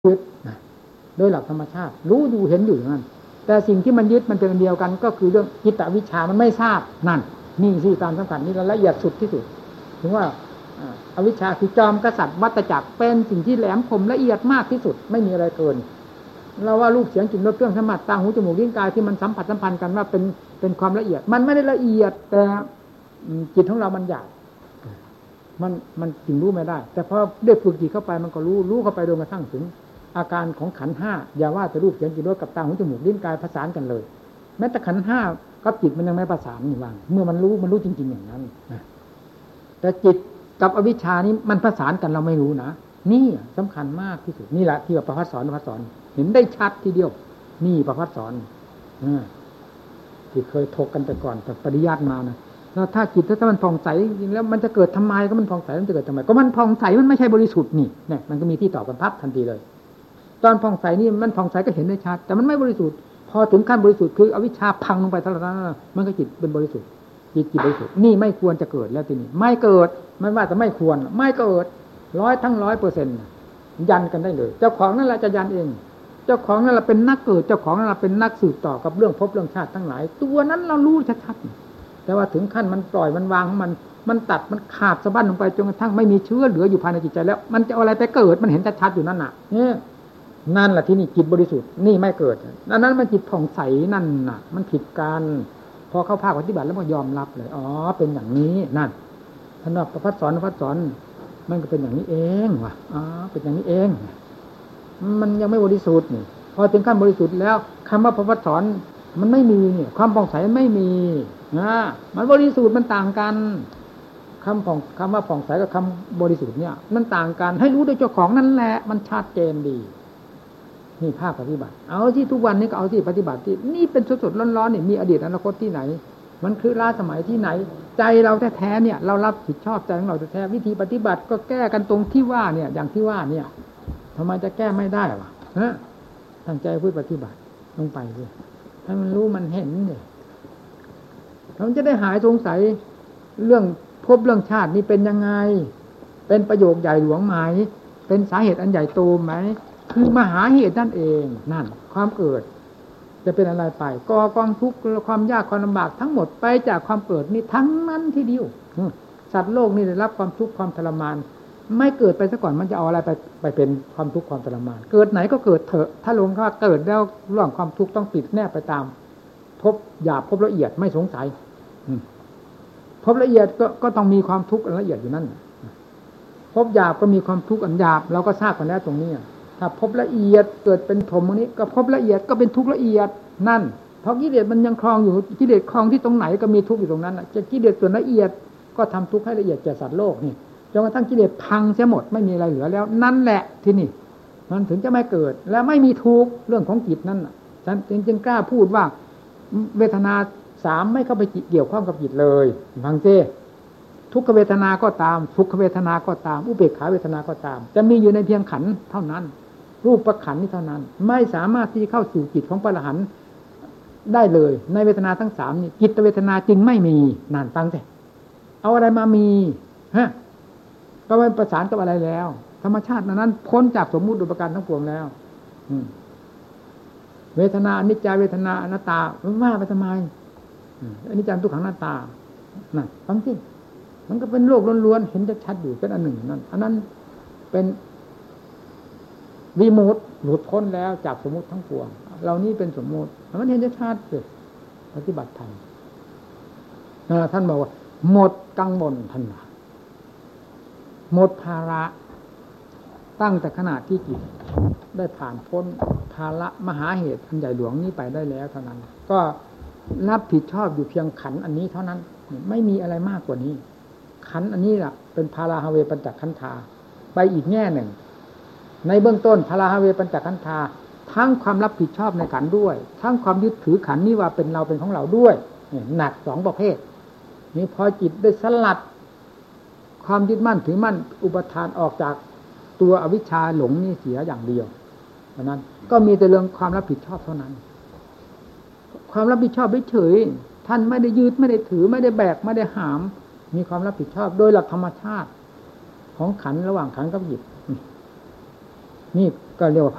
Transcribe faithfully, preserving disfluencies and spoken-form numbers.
ยึดนะโดยหลักธรรมชาติรู้อยู่เห็นอยู่อย่างนั้นแต่สิ่งที่มันยึดมันเป็นอันเดียวกันก็คือเรื่องจิตตวิชชามันไม่ทราบนั่นนี่สิตามสำคัญนี่ละเอียดสุดที่สุดถึงว่าอวิชชาคือจอมกษัตริย์วัฏจักรเป็นสิ่งที่แหลมคมละเอียดมากที่สุดไม่มีอะไรเกินเราว่ารูปเสียงกลิ่นรสเครื่องสัมผัสตาหูจมูกลิ้นกายที่มันสัมผัสสัมพันธ์กันว่าเป็นเป็นความละเอียดมันไม่ได้ละเอียดแต่จิตของเรามันหยาบมันมันจึงรู้ไม่ได้แต่พอได้ฝึกจิตเข้าไปมันก็รู้รู้เข้าไปจนกระทั่งถึงอาการของขันธ์ห้าอย่าว่าแต่รูปเสียงกลิ่นรสกับตาหูจมูกลิ้นกายประสานกันเลยแม้แต่ขันธ์ห้ากับจิตมันยังไม่ประสานนี่ว่างเมื่อมันรู้มันรู้จริงๆอย่างนั้นแต่จิตกับอวิชชานี้มันประสานกันเราไม่รู้นะนี่สำคัญมากที่สุดนี่แหละที่ว่าประภัสสรประภัสสรเห็นได้ชัดทีเดียวนี่ประภัสสรที่เคยถกกันแต่ก่อนแต่ปริยัติมานะแล้วถ้าจิตถ้ามันผ่องใสจริงแล้วมันจะเกิดทำไมก็มันผ่องใสมันจะเกิดทำไมก็มันผ่องใสมันไม่ใช่บริสุทธิ์นี่เนี่ยมันก็มีที่ตอบกันพับทันทีเลยตอนผ่องใสนี่มันผ่องใสก็เห็นได้ชัดแต่มันไม่บริสุทธิ์พอถึงขั้นบริสุทธิ์คืออวิชชาพังลงไปทั้งนั้นมันก็จิตเป็นบริสุทธิ์จิตจิตบริสุทธิ์นี่ไม่ควรจะเกิดแล้วทีนี้ไม่เกิดไม่ว่าจะไม่ควรไม่เกิดร้อยทั้งร้อยเปอร์เซ็นต์ยันกันได้เลยเจ้าของนั่นแหละจะยันเองเจ้าของนั่นแหละเป็นนักเกิดเจ้าของนั่นแหละเป็นนักสืบต่อกับเรื่องภพเรื่องชาติทั้งหลายตัวนั้นเรารู้ชัดๆแต่ว่าถึงขั้นมันปล่อยมันวางมันมันตัดมันขาดสะบั้นลงไปจนกระทั่งไม่มีเชื้อเหลืออยู่ภายในจิตใจแล้วมันจะเอาอะไรไปเกิดมันเห็นชัดๆอยู่นั่นน่ะเนี่ยนั่นแหละที่นี่จิตบริสุทธิ์นี่ไม่เกิดอันนั้นมันจิตผ่องใสนั่นน่ะมันผิดกันพอเข้าภาคปฏิบัติแล้วมันยอมรับเลยอ๋อเป็นอย่างนี้นั่นท่านว่าประภัสสรประภัสสรมันก็เป็นอย่างนี้เองว่ะอ๋อเป็นอย่างนี้เองมันยังไม่บริสุทธิ์นี่พอถึงขั้นบริสุทธิ์แล้วคำว่าประภัสสรมันไม่มีเนี่ยความผ่องใสไม่มีนะมันบริสุทธิ์มันต่างกันคำผ่องคำว่าผ่องใสกับคำบริสุทธิ์เนี่ยมันต่างกันให้รู้ด้วยเจ้าของนั่นแหละมันชัดเจนดีนี่ภาคปฏิบัติเอาที่ทุกวันนี้ก็เอาที่ปฏิบัติที่นี่เป็นสดๆร้อนๆนี่มีอดีตอนาคตที่ไหนมันคือล้าสมัยที่ไหนใจเราแท้ๆเนี่ยเรารับผิดชอบใจของเราแท้ๆวิธีปฏิบัติก็แก้กันตรงที่ว่าเนี่ยอย่างที่ว่าเนี่ยทำไมจะแก้ไม่ได้วะฮะตั้งใจพูดปฏิบัติลงไปสิให้มันรู้มันเห็นเนี่ยมันจะได้หายสงสัยเรื่องภพเรื่องชาตินี่เป็นยังไงเป็นประโยคใหญ่หลวงไหมเป็นสาเหตุอันใหญ่โตไหมคือมหาเหตุนั่นเองนั่นความเกิดจะเป็นอะไรไปก่อกองทุกข์ความยากความลำบากทั้งหมดไปจากความเกิดนี่ทั้งนั้นทีเดียวสัตว์โลกนี่ได้รับความทุกข์ความทรมานไม่เกิดไปซะก่อนมันจะเอาอะไรไปไปเป็นความทุกข์ความทรมานเกิดไหนก็เกิดเถอะถ้าลงว่าเกิดแล้วเรื่องความทุกข์ต้องปิดแนบไปตามพบหยาบพบละเอียดไม่สงสัยพบละเอียดก็ก็ต้องมีความทุกข์อันละเอียดอยู่นั่นพบหยาบก็มีความทุกข์อันหยาบเราก็ทราบกันแล้วตรงนี้ถ้าพบละเอียดเกิดเป็นพรหมนี้ก็พบละเอียดก็เป็นทุกข์ละเอียดนั่นเพราะกิเลสมันยังคลองอยู่กิเลสคลองที่ตรงไหนก็มีทุกข์อยู่ตรงนั้นจะกิเลสส่วนละเอียดก็ทำทุกข์ให้ละเอียดแก่สัตว์โลกนี่จนกระทั่งกิเลสพังเสียหมดไม่มีอะไรเหลือแล้วนั่นแหละที่นี่มันถึงจะไม่เกิดและไม่มีทุกข์เรื่องของจิตนั่นฉันจึงกล้าพูดว่าเวทนาสามไม่เข้าไปเกี่ยวข้องกับจิตเลยฟังซิทุกขเวทนาก็ตามสุขเวทนาก็ตามอุเบกขาเวทนาก็ตามจะมีอยู่ในเพียงขันธ์เท่านั้นรูปประขันธ์นี้เท่านั้นไม่สามารถที่จะเข้าสู่จิตของพระอรหันต์ได้เลยในเวทนาทั้งสามนี่จิตเวทนาจึงไม่มีนั่นฟังซิเอาอะไรมามีฮะก็ไม่ประสานกับอะไรแล้วธรรมชาตินั้นพ้นจากสมมุติอุปการทั้งปวงแล้วเวทนาอนิจจาเวทนาอนัตตาว่าไปทำไมอนิจจังทุกขังอนัตตานั่นฟังสิมันก็เป็นโลกล้วนๆเห็นชัดๆอยู่เป็นอันหนึ่งนั่นอันนั้นเป็นวิมุตติหลุดพ้นแล้วจากสมมุติทั้งปวงเหล่านี้เป็นสมมุติมันเห็นชัดๆเลยปฏิบัติธรรมท่านบอกว่าหมดกังวลท่านว่าหมดภาระตั้งแต่ขณะที่จิตได้ผ่านพ้นภาระมหาเหตุอันใหญ่หลวงนี้ไปได้แล้วเท่านั้นก็รับผิดชอบอยู่เพียงขันธ์อันนี้เท่านั้นไม่มีอะไรมากกว่านี้ขันธ์อันนี้ล่ะเป็นภาราฮเวปัญจขันธาไปอีกแง่หนึ่งในเบื้องต้นภาราฮเวปัญจขันธาทั้งความรับผิดชอบในขันธ์ด้วยทั้งความยึดถือขันธ์นี้ว่าเป็นเราเป็นของเราด้วยหนักสองประเภทนี้พอจิตได้สลัดความยึดมั่นถือมั่นอุปทานออกจากตัวอวิชชาหลงนี่เสียอย่างเดียวเพราะนั้นก็มีแต่เรื่องความรับผิดชอบเท่านั้นความรับผิดชอบเฉยๆท่านไม่ได้ยึดไม่ได้ถือไม่ได้แบกไม่ได้หามมีความรับผิดชอบโดยหลักธรรมชาติของขันธ์ระหว่างขันธ์กับจิตนี่ก็เรียกว่า